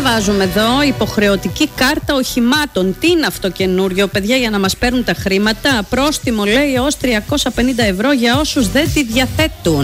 διαβάζουμε εδώ, υποχρεωτική κάρτα οχημάτων. Τι είναι αυτό καινούριο, παιδιά, για να μας παίρνουν τα χρήματα? Πρόστιμο, λέει, ως 350 ευρώ για όσους δεν τη διαθέτουν.